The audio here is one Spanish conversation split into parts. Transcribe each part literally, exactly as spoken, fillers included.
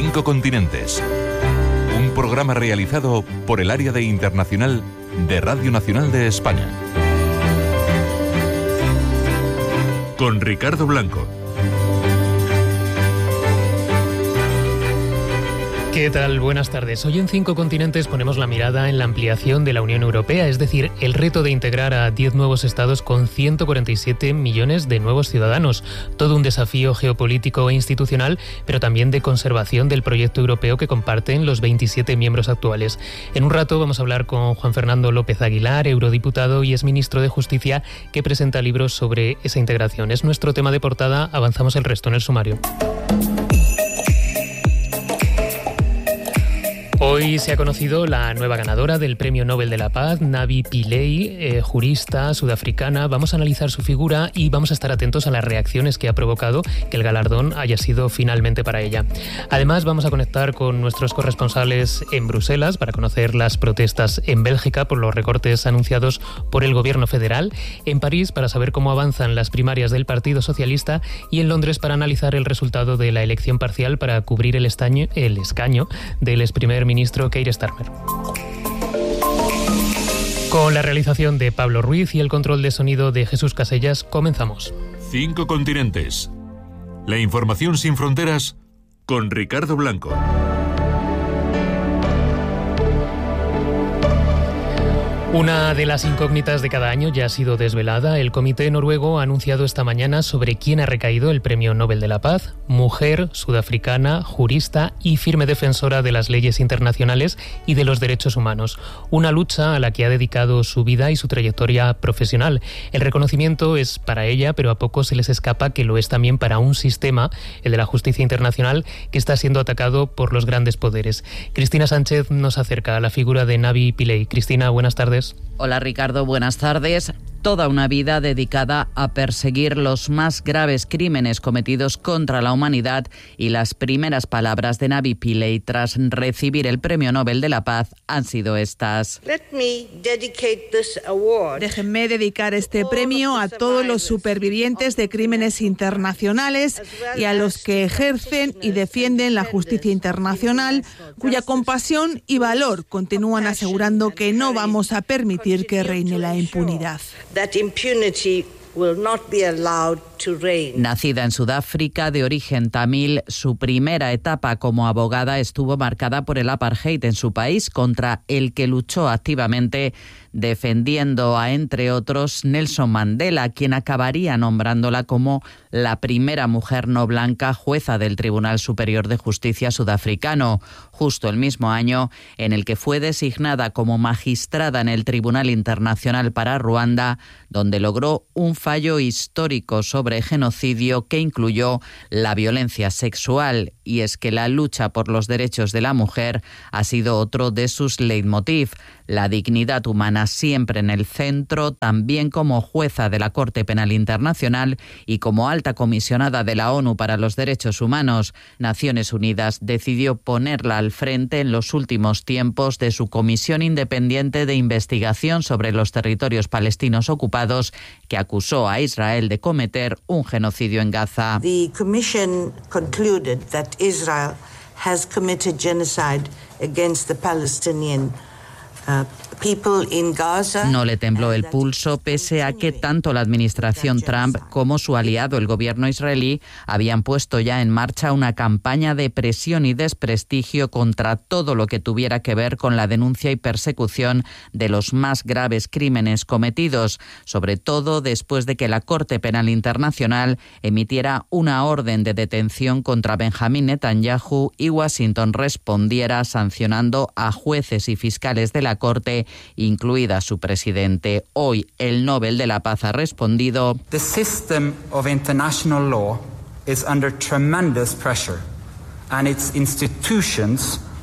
Cinco continentes. Un programa realizado por el Área de Internacional de Radio Nacional de España. Con Ricardo Blanco. ¿Qué tal? Buenas tardes. Hoy en Cinco Continentes ponemos la mirada en la ampliación de la Unión Europea, es decir, el reto de integrar a diez nuevos estados con ciento cuarenta y siete millones de nuevos ciudadanos. Todo un desafío geopolítico e institucional, pero también de conservación del proyecto europeo que comparten los veintisiete miembros actuales. En un rato vamos a hablar con Juan Fernando López Aguilar, eurodiputado y exministro de Justicia, que presenta libros sobre esa integración. Es nuestro tema de portada, avanzamos el resto en el sumario. Hoy se ha conocido la nueva ganadora del Premio Nobel de la Paz, Navi Pillay, eh, jurista sudafricana. Vamos a analizar su figura y vamos a estar atentos a las reacciones que ha provocado que el galardón haya sido finalmente para ella. Además, vamos a conectar con nuestros corresponsales en Bruselas para conocer las protestas en Bélgica por los recortes anunciados por el gobierno federal, en París para saber cómo avanzan las primarias del Partido Socialista y en Londres para analizar el resultado de la elección parcial para cubrir el, estaño, el escaño del ex primer ministro Keir Starmer. Con la realización de Pablo Ruiz y el control de sonido de Jesús Casellas, comenzamos. Cinco continentes. La información sin fronteras con Ricardo Blanco. Una de las incógnitas de cada año ya ha sido desvelada. El Comité Noruego ha anunciado esta mañana sobre quién ha recaído el Premio Nobel de la Paz. Mujer, sudafricana, jurista y firme defensora de las leyes internacionales y de los derechos humanos. Una lucha a la que ha dedicado su vida y su trayectoria profesional. El reconocimiento es para ella, pero a poco se les escapa que lo es también para un sistema, el de la justicia internacional, que está siendo atacado por los grandes poderes. Cristina Sánchez nos acerca a la figura de Navi Pillay. Cristina, buenas tardes. Hola Ricardo, buenas tardes. Toda una vida dedicada a perseguir los más graves crímenes cometidos contra la humanidad y las primeras palabras de Navi Pillay tras recibir el Premio Nobel de la Paz han sido estas. Déjenme dedicar este premio a todos los supervivientes de crímenes internacionales y a los que ejercen y defienden la justicia internacional, cuya compasión y valor continúan asegurando que no vamos a permitir que reine la impunidad. That impunity will not be allowed to reign. Nacida en Sudáfrica, de origen tamil, su primera etapa como abogada estuvo marcada por el apartheid en su país, contra el que luchó activamente, defendiendo a, entre otros, Nelson Mandela, quien acabaría nombrándola como la primera mujer no blanca jueza del Tribunal Superior de Justicia sudafricano, justo el mismo año en el que fue designada como magistrada en el Tribunal Internacional para Ruanda, donde logró un fallo histórico sobre genocidio que incluyó la violencia sexual. Y es que la lucha por los derechos de la mujer ha sido otro de sus leitmotiv. La dignidad humana siempre en el centro, también como jueza de la Corte Penal Internacional y como alta comisionada de la ONU para los Derechos Humanos. Naciones Unidas decidió ponerla al frente en los últimos tiempos de su Comisión Independiente de Investigación sobre los Territorios Palestinos Ocupados, que acusó a Israel de cometer un genocidio en Gaza. The commission concluded that Israel has committed genocide against the Palestinian Uh, people in Gaza. No le tembló el pulso, pese a que tanto la administración Trump como su aliado, el gobierno israelí, habían puesto ya en marcha una campaña de presión y desprestigio contra todo lo que tuviera que ver con la denuncia y persecución de los más graves crímenes cometidos, sobre todo después de que la Corte Penal Internacional emitiera una orden de detención contra Benjamín Netanyahu y Washington respondiera sancionando a jueces y fiscales de la Corte, incluida su presidente. Hoy el Nobel de la Paz ha respondido: The system of international law is under tremendous pressure and its institutions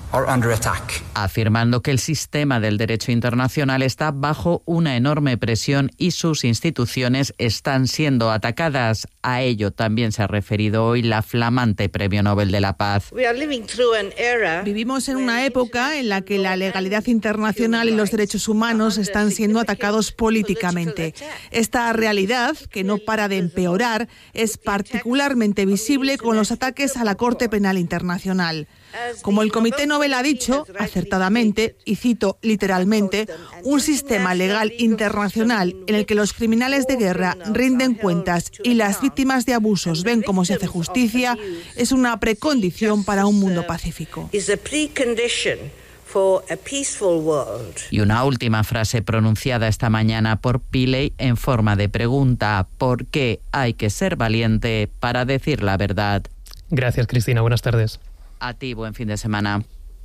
are under attack. Afirmando que el sistema del derecho internacional está bajo una enorme presión y sus instituciones están siendo atacadas. A ello también se ha referido hoy la flamante Premio Nobel de la Paz. Vivimos en una época en la que la legalidad internacional y los derechos humanos están siendo atacados políticamente. Esta realidad, que no para de empeorar, es particularmente visible con los ataques a la Corte Penal Internacional. Como el Comité Nobel ha dicho, acertadamente, y cito literalmente, un sistema legal internacional en el que los criminales de guerra rinden cuentas y las víctimas de abusos ven cómo se hace justicia es una precondición para un mundo pacífico. Y una última frase pronunciada esta mañana por Pillay en forma de pregunta: ¿por qué hay que ser valiente para decir la verdad? Gracias, Cristina. Buenas tardes. A ti, buen fin de semana.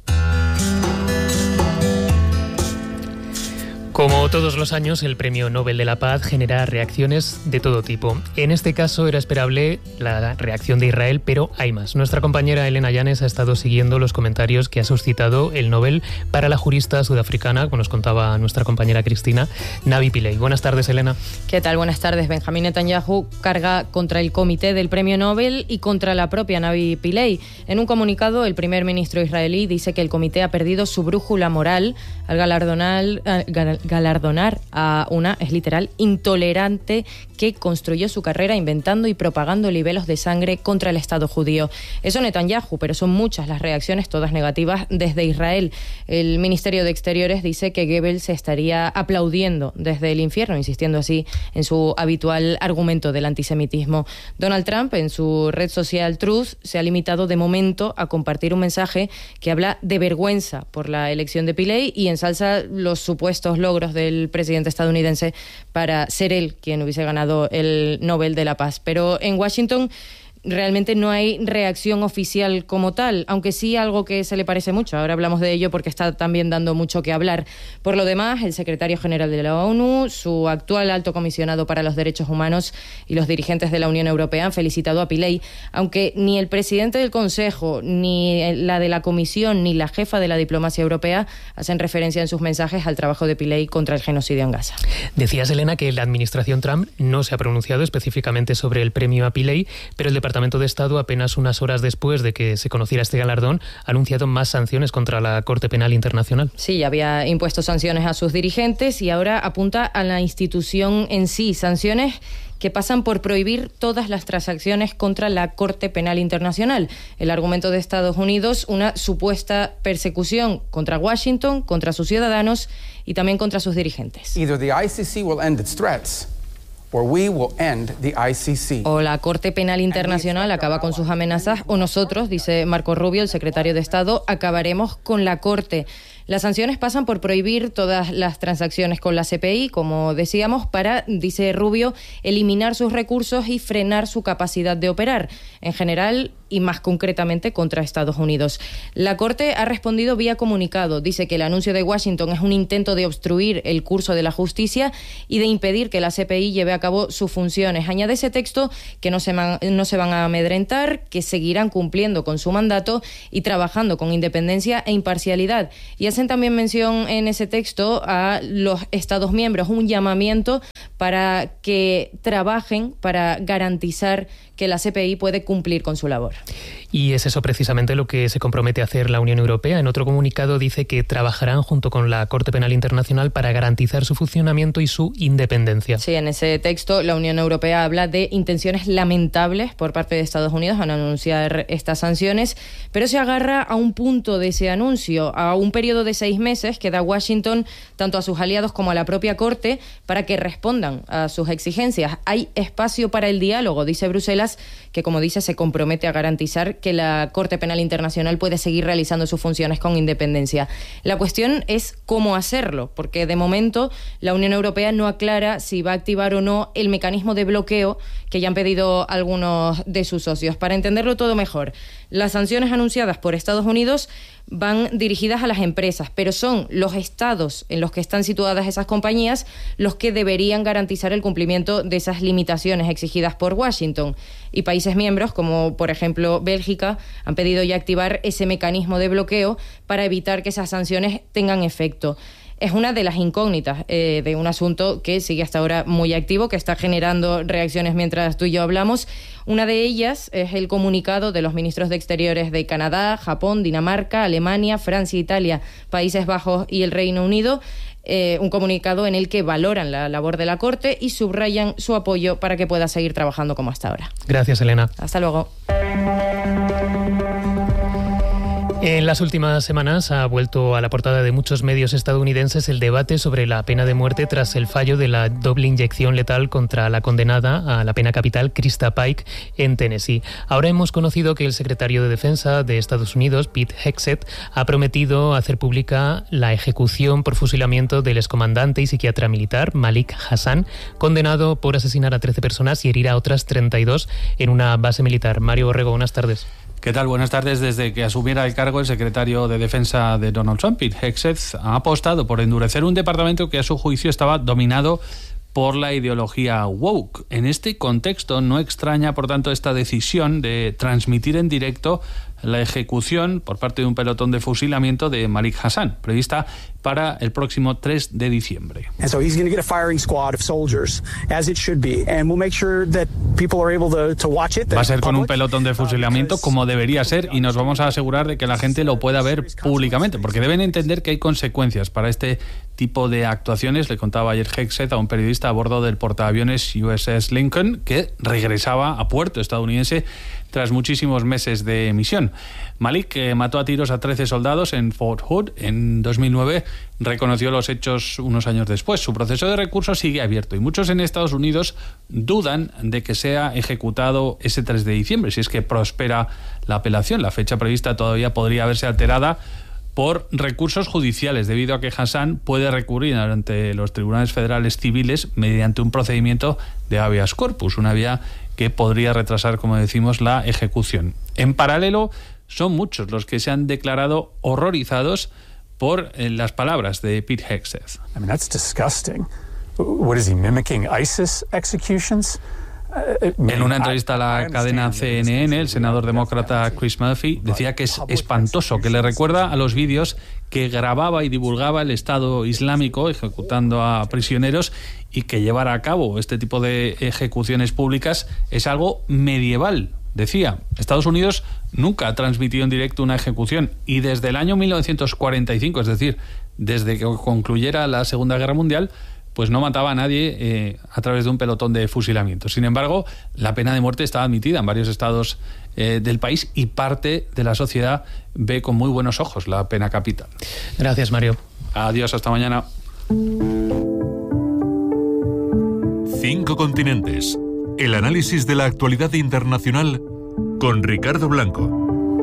Como todos los años, el Premio Nobel de la Paz genera reacciones de todo tipo. En este caso era esperable la reacción de Israel, pero hay más. Nuestra compañera Elena Llanes ha estado siguiendo los comentarios que ha suscitado el Nobel para la jurista sudafricana, como nos contaba nuestra compañera Cristina, Navi Pillay. Buenas tardes, Elena. ¿Qué tal? Buenas tardes. Benjamín Netanyahu carga contra el comité del Premio Nobel y contra la propia Navi Pillay. En un comunicado, el primer ministro israelí dice que el comité ha perdido su brújula moral al galardonar, al galardonar a una, es literal, intolerante que construyó su carrera inventando y propagando libelos de sangre contra el Estado judío. Eso Netanyahu, pero son muchas las reacciones, todas negativas, desde Israel. El Ministerio de Exteriores dice que Goebbels se estaría aplaudiendo desde el infierno, insistiendo así en su habitual argumento del antisemitismo. Donald Trump, en su red social Truth, se ha limitado de momento a compartir un mensaje que habla de vergüenza por la elección de Pillay y ensalza los supuestos logros del presidente estadounidense para ser él quien hubiese ganado el Nobel de la Paz. Pero en Washington realmente no hay reacción oficial como tal, aunque sí algo que se le parece mucho. Ahora hablamos de ello porque está también dando mucho que hablar. Por lo demás, el secretario general de la ONU, su actual alto comisionado para los derechos humanos y los dirigentes de la Unión Europea han felicitado a Pillay, aunque ni el presidente del Consejo, ni la de la Comisión, ni la jefa de la diplomacia europea hacen referencia en sus mensajes al trabajo de Pillay contra el genocidio en Gaza. Decías, Elena, que la administración Trump no se ha pronunciado específicamente sobre el premio a Pillay, pero el Departamento de Estado, apenas unas horas después de que se conociera este galardón, ha anunciado más sanciones contra la Corte Penal Internacional. Sí, había impuesto sanciones a sus dirigentes y ahora apunta a la institución en sí, sanciones que pasan por prohibir todas las transacciones contra la Corte Penal Internacional. El argumento de Estados Unidos, una supuesta persecución contra Washington, contra sus ciudadanos y también contra sus dirigentes. Either the I C C will end its threats, or we will end the I C C. O la Corte Penal Internacional acaba con sus amenazas, o nosotros, dice Marco Rubio, el secretario de Estado, acabaremos con la Corte. Las sanciones pasan por prohibir todas las transacciones con la C P I, como decíamos, para, dice Rubio, eliminar sus recursos y frenar su capacidad de operar, en general y más concretamente contra Estados Unidos. La Corte ha respondido vía comunicado. Dice que el anuncio de Washington es un intento de obstruir el curso de la justicia y de impedir que la C P I lleve a cabo sus funciones. Añade ese texto que no se, man, no se van a amedrentar, que seguirán cumpliendo con su mandato y trabajando con independencia e imparcialidad. Y hacen también mención en ese texto a los Estados miembros, un llamamiento para que trabajen para garantizar que la C P I puede cumplir con su labor. Y es eso precisamente lo que se compromete a hacer la Unión Europea. En otro comunicado dice que trabajarán junto con la Corte Penal Internacional para garantizar su funcionamiento y su independencia. Sí, en ese texto la Unión Europea habla de intenciones lamentables por parte de Estados Unidos al anunciar estas sanciones, pero se agarra a un punto de ese anuncio, a un periodo de seis meses que da Washington tanto a sus aliados como a la propia Corte para que respondan a sus exigencias. Hay espacio para el diálogo, dice Bruselas, que como dice se compromete a garantizar que la Corte Penal Internacional puede seguir realizando sus funciones con independencia. La cuestión es cómo hacerlo, porque de momento la Unión Europea no aclara si va a activar o no el mecanismo de bloqueo que ya han pedido algunos de sus socios. Para entenderlo todo mejor, las sanciones anunciadas por Estados Unidos van dirigidas a las empresas, pero son los estados en los que están situadas esas compañías los que deberían garantizar el cumplimiento de esas limitaciones exigidas por Washington. Y países miembros, como por ejemplo Bélgica, Bélgica han pedido ya activar ese mecanismo de bloqueo para evitar que esas sanciones tengan efecto. Es una de las incógnitas eh, de un asunto que sigue hasta ahora muy activo, que está generando reacciones mientras tú y yo hablamos. Una de ellas es el comunicado de los ministros de Exteriores de Canadá, Japón, Dinamarca, Alemania, Francia, Italia, Países Bajos y el Reino Unido. Eh, un comunicado en el que valoran la labor de la Corte y subrayan su apoyo para que pueda seguir trabajando como hasta ahora. Gracias, Elena. Hasta luego. En las últimas semanas ha vuelto a la portada de muchos medios estadounidenses el debate sobre la pena de muerte tras el fallo de la doble inyección letal contra la condenada a la pena capital Krista Pike en Tennessee. Ahora hemos conocido que el secretario de Defensa de Estados Unidos, Pete Hegseth, ha prometido hacer pública la ejecución por fusilamiento del excomandante y psiquiatra militar Malik Hassan, condenado por asesinar a trece personas y herir a otras treinta y dos en una base militar. Mario Borrego, buenas tardes. ¿Qué tal? Buenas tardes. Desde que asumiera el cargo el secretario de Defensa de Donald Trump, Pete Hegseth, ha apostado por endurecer un departamento que a su juicio estaba dominado por la ideología woke. En este contexto no extraña, por tanto, esta decisión de transmitir en directo la ejecución por parte de un pelotón de fusilamiento de Malik Hassan, prevista para el próximo tres de diciembre. And so he's going to get a firing squad of soldiers, as it should be, and we'll make sure that people are able to, to watch it. Va a ser con un pelotón de fusilamiento como debería ser y nos vamos a asegurar de que la gente lo pueda ver públicamente, porque deben entender que hay consecuencias para este tipo de actuaciones. Le contaba ayer Hegseth a un periodista a bordo del portaaviones U S S Lincoln que regresaba a puerto estadounidense tras muchísimos meses de misión. Malik, que mató a tiros a trece soldados en Fort Hood en dos mil nueve, reconoció los hechos unos años después. Su proceso de recurso sigue abierto y muchos en Estados Unidos dudan de que sea ejecutado ese tres de diciembre, si es que prospera la apelación. La fecha prevista todavía podría verse alterada por recursos judiciales, debido a que Hassan puede recurrir ante los tribunales federales civiles mediante un procedimiento de habeas corpus, una vía que podría retrasar, como decimos, la ejecución. En paralelo, son muchos los que se han declarado horrorizados por eh, las palabras de Pete Hegseth. I mean, that's disgusting. What is he mimicking? ISIS executions? En una entrevista a la cadena C N N, el senador demócrata Chris Murphy decía que es espantoso, que le recuerda a los vídeos que grababa y divulgaba el Estado Islámico ejecutando a prisioneros, y que llevar a cabo este tipo de ejecuciones públicas es algo medieval. Decía, Estados Unidos nunca ha transmitido en directo una ejecución y desde el año mil novecientos cuarenta y cinco, es decir, desde que concluyera la Segunda Guerra Mundial, pues no mataba a nadie eh, a través de un pelotón de fusilamiento. Sin embargo, la pena de muerte está admitida en varios estados eh, del país y parte de la sociedad ve con muy buenos ojos la pena capital. Gracias, Mario. Adiós, hasta mañana. Cinco continentes. El análisis de la actualidad internacional con Ricardo Blanco.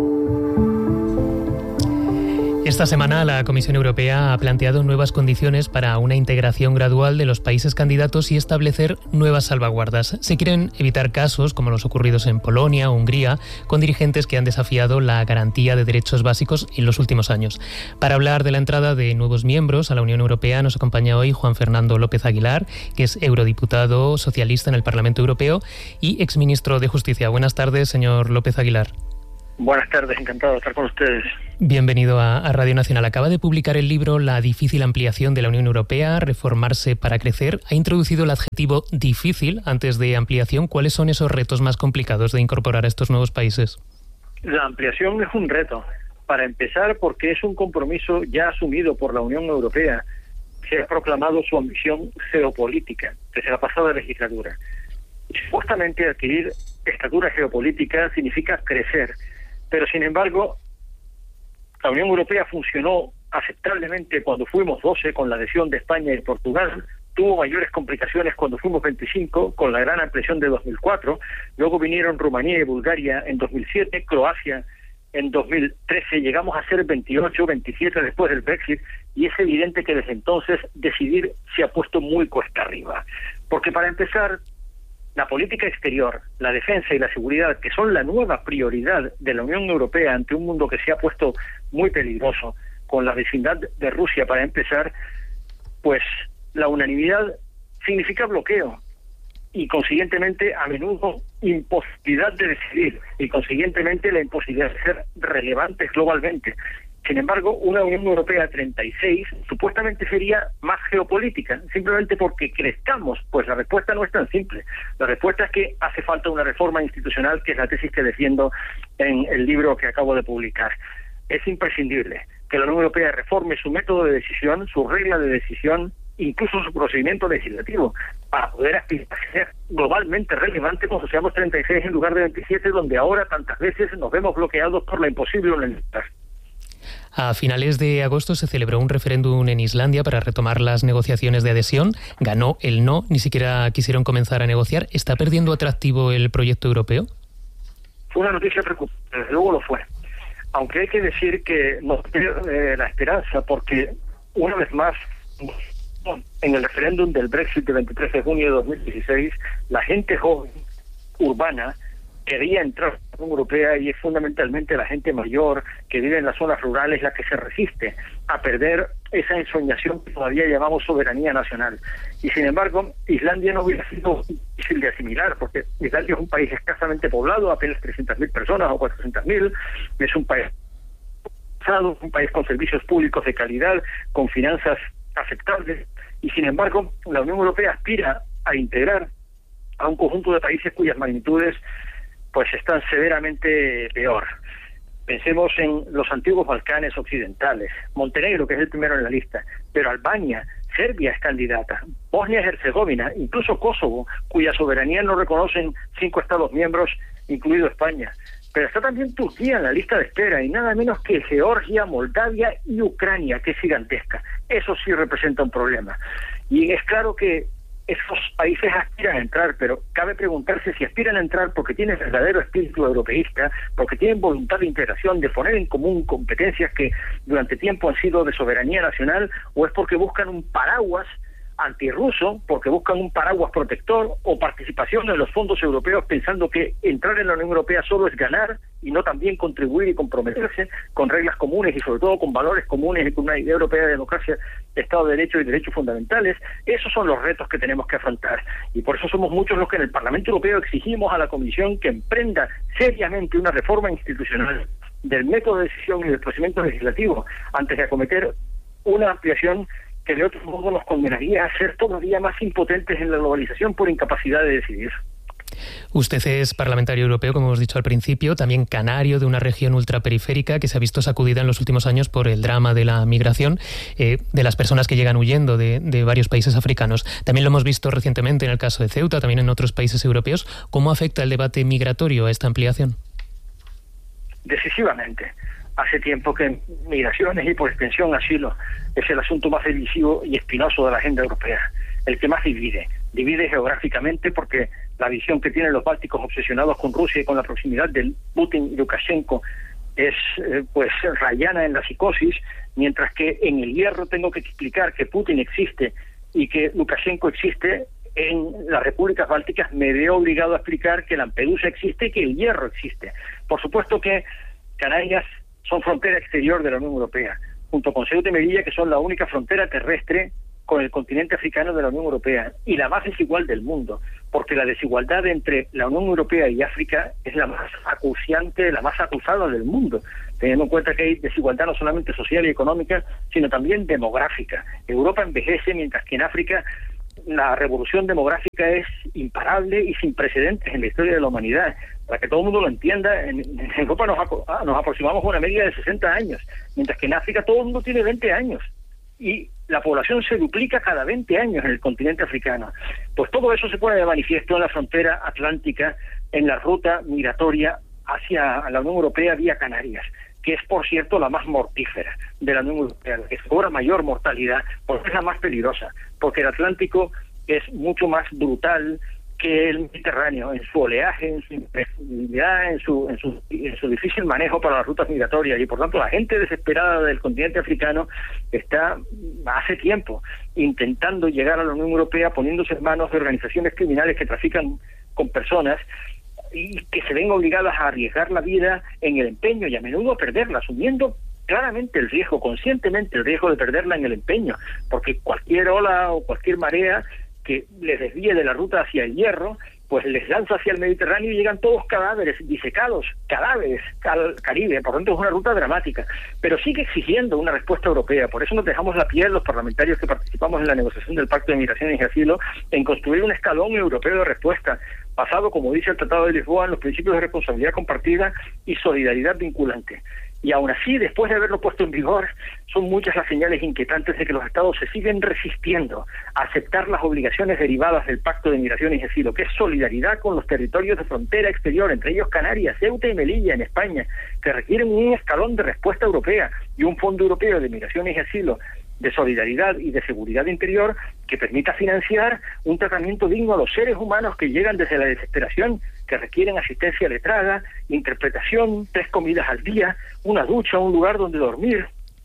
Esta semana la Comisión Europea ha planteado nuevas condiciones para una integración gradual de los países candidatos y establecer nuevas salvaguardas. Se quieren evitar casos como los ocurridos en Polonia o Hungría, con dirigentes que han desafiado la garantía de derechos básicos en los últimos años. Para hablar de la entrada de nuevos miembros a la Unión Europea nos acompaña hoy Juan Fernando López Aguilar, que es eurodiputado socialista en el Parlamento Europeo y exministro de Justicia. Buenas tardes, señor López Aguilar. Buenas tardes, encantado de estar con ustedes. Bienvenido a, a Radio Nacional. Acaba de publicar el libro La difícil ampliación de la Unión Europea, reformarse para crecer. Ha introducido el adjetivo difícil antes de ampliación. ¿Cuáles son esos retos más complicados de incorporar a estos nuevos países? La ampliación es un reto. Para empezar, porque es un compromiso ya asumido por la Unión Europea, que ha proclamado su ambición geopolítica desde la pasada legislatura. Y supuestamente adquirir estatura geopolítica significa crecer. Pero, sin embargo, la Unión Europea funcionó aceptablemente cuando fuimos doce, con la adhesión de España y Portugal. Tuvo mayores complicaciones cuando fuimos veinticinco, con la gran ampliación de dos mil cuatro. Luego vinieron Rumanía y Bulgaria en dos mil siete, Croacia en dos mil trece. Llegamos a ser veintiocho, veintisiete después del Brexit. Y es evidente que desde entonces decidir se ha puesto muy cuesta arriba. Porque, para empezar, la política exterior, la defensa y la seguridad, que son la nueva prioridad de la Unión Europea ante un mundo que se ha puesto muy peligroso, con la vecindad de Rusia para empezar, pues la unanimidad significa bloqueo. y consiguientemente a menudo imposibilidad de decidir y consiguientemente la imposibilidad de ser relevantes globalmente. Sin embargo, una Unión Europea de treinta y seis supuestamente sería más geopolítica, simplemente porque crezcamos. Pues la respuesta no es tan simple. La respuesta es que hace falta una reforma institucional, que es la tesis que defiendo en el libro que acabo de publicar. Es imprescindible que la Unión Europea reforme su método de decisión, su regla de decisión, incluso su procedimiento legislativo, para poder aspirar a ser globalmente relevante cuando seamos treinta y seis en lugar de veintisiete, donde ahora tantas veces nos vemos bloqueados por la imposible unanimidad. A finales de agosto se celebró un referéndum en Islandia para retomar las negociaciones de adhesión. Ganó el no, ni siquiera quisieron comenzar a negociar. ¿Está perdiendo atractivo el proyecto europeo? Fue una noticia preocupante, desde luego lo fue. Aunque hay que decir que no pierde eh, la esperanza, porque una vez más, en el referéndum del Brexit de veintitrés de junio de dos mil dieciséis, la gente joven, urbana, quería entrar a la Unión Europea, y es fundamentalmente la gente mayor que vive en las zonas rurales la que se resiste a perder esa ensoñación que todavía llamamos soberanía nacional. Y sin embargo, Islandia no hubiera sido difícil de asimilar, porque Islandia es un país escasamente poblado, apenas trescientas mil personas o cuatrocientas mil, es un país un país con servicios públicos de calidad, con finanzas aceptables, y sin embargo la Unión Europea aspira a integrar a un conjunto de países cuyas magnitudes pues están severamente peor. Pensemos en los antiguos Balcanes occidentales, Montenegro, que es el primero en la lista, pero Albania, Serbia es candidata, Bosnia y Herzegovina, incluso Kosovo, cuya soberanía no reconocen cinco Estados miembros, incluido España. Pero está también Turquía en la lista de espera, y nada menos que Georgia, Moldavia y Ucrania, que es gigantesca. Eso sí representa un problema. Y es claro que esos países aspiran a entrar, pero cabe preguntarse si aspiran a entrar porque tienen verdadero espíritu europeísta, porque tienen voluntad de integración, de poner en común competencias que durante tiempo han sido de soberanía nacional, o es porque buscan un paraguas antirruso, porque buscan un paraguas protector, o participación en los fondos europeos pensando que entrar en la Unión Europea solo es ganar y no también contribuir y comprometerse con reglas comunes y sobre todo con valores comunes y con una idea europea de democracia, de Estado de Derecho y derechos fundamentales. Esos son los retos que tenemos que afrontar, y por eso somos muchos los que en el Parlamento Europeo exigimos a la Comisión que emprenda seriamente una reforma institucional del método de decisión y del procedimiento legislativo antes de acometer una ampliación que de otro modo nos condenaría a ser todavía más impotentes en la globalización por incapacidad de decidir. Usted es parlamentario europeo, como hemos dicho al principio, también canario de una región ultraperiférica que se ha visto sacudida en los últimos años por el drama de la migración, eh, de las personas que llegan huyendo de, de varios países africanos. También lo hemos visto recientemente en el caso de Ceuta, también en otros países europeos. ¿Cómo afecta el debate migratorio a esta ampliación? Decisivamente. Hace tiempo que migraciones y por extensión asilo es el asunto más divisivo y espinoso de la agenda europea, el que más divide. Divide geográficamente porque la visión que tienen los bálticos obsesionados con Rusia y con la proximidad de Putin y Lukashenko es eh, pues rayana en la psicosis, mientras que en el hierro tengo que explicar que Putin existe y que Lukashenko existe. En las repúblicas bálticas me veo obligado a explicar que Lampedusa existe y que el hierro existe. Por supuesto que Canarias son frontera exterior de la Unión Europea, junto con Ceuta y Melilla, que son la única frontera terrestre con el continente africano de la Unión Europea, y la más desigual del mundo, porque la desigualdad entre la Unión Europea y África es la más acuciante, la más acusada del mundo, teniendo en cuenta que hay desigualdad no solamente social y económica, sino también demográfica. Europa envejece, mientras que en África la revolución demográfica es imparable y sin precedentes en la historia de la humanidad. Para que todo el mundo lo entienda, en, en Europa nos, nos aproximamos a una media de sesenta años, mientras que en África todo el mundo tiene veinte años. Y la población se duplica cada veinte años en el continente africano. Pues todo eso se pone de manifiesto en la frontera atlántica, en la ruta migratoria hacia la Unión Europea vía Canarias, que es, por cierto, la más mortífera de la Unión Europea, la que cobra mayor mortalidad, porque es la más peligrosa, porque el Atlántico es mucho más brutal que el Mediterráneo en su oleaje, en su imprevisibilidad, en su, en su en su difícil manejo para las rutas migratorias, y por tanto la gente desesperada del continente africano está hace tiempo intentando llegar a la Unión Europea, poniéndose en manos de organizaciones criminales que trafican con personas y que se ven obligadas a arriesgar la vida en el empeño y a menudo a perderla, asumiendo claramente el riesgo, conscientemente el riesgo de perderla en el empeño, porque cualquier ola o cualquier marea que les desvíe de la ruta hacia el Hierro, pues les lanza hacia el Mediterráneo y llegan todos cadáveres, disecados, cadáveres al Caribe. Por tanto, es una ruta dramática, pero sigue exigiendo una respuesta europea. Por eso nos dejamos la piel los parlamentarios que participamos en la negociación del Pacto de Migraciones y Asilo en construir un escalón europeo de respuesta, basado, como dice el Tratado de Lisboa, en los principios de responsabilidad compartida y solidaridad vinculante. Y aún así, después de haberlo puesto en vigor, son muchas las señales inquietantes de que los Estados se siguen resistiendo a aceptar las obligaciones derivadas del Pacto de Migraciones y Asilo, que es solidaridad con los territorios de frontera exterior, entre ellos Canarias, Ceuta y Melilla en España, que requieren un escalón de respuesta europea y un Fondo Europeo de Migraciones y Asilo de solidaridad y de seguridad interior que permita financiar un tratamiento digno a los seres humanos que llegan desde la desesperación, que requieren asistencia letrada, interpretación, tres comidas al día, una ducha, un lugar donde dormir.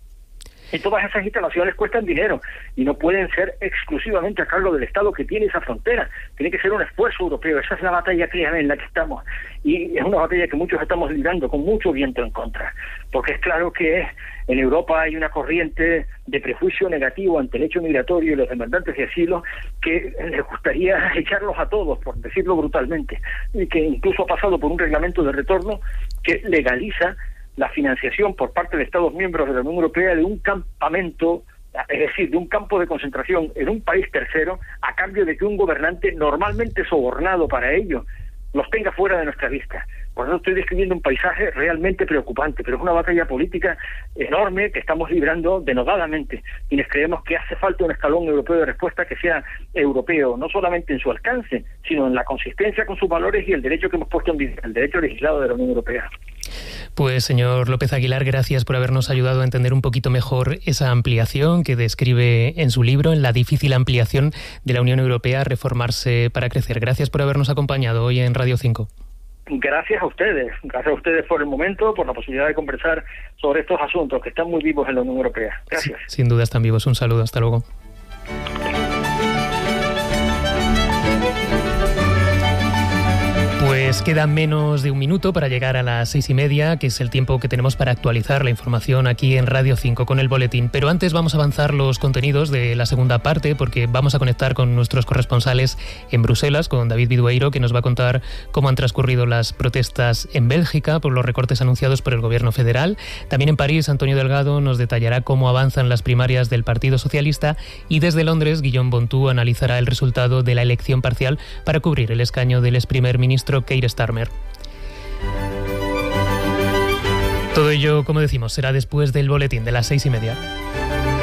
Y todas esas instalaciones cuestan dinero y no pueden ser exclusivamente a cargo del Estado que tiene esa frontera. Tiene que ser un esfuerzo europeo. Esa es la batalla, créanme, en la que estamos. Y es una batalla que muchos estamos librando con mucho viento en contra. Porque es claro que en Europa hay una corriente de prejuicio negativo ante el hecho migratorio y los demandantes de asilo que les gustaría echarlos a todos, por decirlo brutalmente. Y que incluso ha pasado por un reglamento de retorno que legaliza la financiación por parte de Estados miembros de la Unión Europea de un campamento, es decir, de un campo de concentración en un país tercero, a cambio de que un gobernante normalmente sobornado para ello los tenga fuera de nuestra vista. Por eso estoy describiendo un paisaje realmente preocupante, pero es una batalla política enorme que estamos librando denodadamente, quienes creemos que hace falta un escalón europeo de respuesta que sea europeo, no solamente en su alcance, sino en la consistencia con sus valores y el derecho que hemos puesto en vigor, el derecho legislado de la Unión Europea. Pues, señor López Aguilar, gracias por habernos ayudado a entender un poquito mejor esa ampliación que describe en su libro, en la difícil ampliación de la Unión Europea a reformarse para crecer. Gracias por habernos acompañado hoy en Radio cinco. Gracias a ustedes, gracias a ustedes por el momento, por la posibilidad de conversar sobre estos asuntos que están muy vivos en la Unión Europea. Gracias. Sí, sin duda están vivos. Un saludo, hasta luego. Pues queda menos de un minuto para llegar a las seis y media, que es el tiempo que tenemos para actualizar la información aquí en Radio cinco con el boletín. Pero antes vamos a avanzar los contenidos de la segunda parte, porque vamos a conectar con nuestros corresponsales en Bruselas, con David Bidueiro, que nos va a contar cómo han transcurrido las protestas en Bélgica por los recortes anunciados por el gobierno federal. También en París, Antonio Delgado nos detallará cómo avanzan las primarias del Partido Socialista, y desde Londres, Guillaume Bontou analizará el resultado de la elección parcial para cubrir el escaño del ex primer ministro Keir Starmer. Todo ello, como decimos, será después del boletín de las seis y media.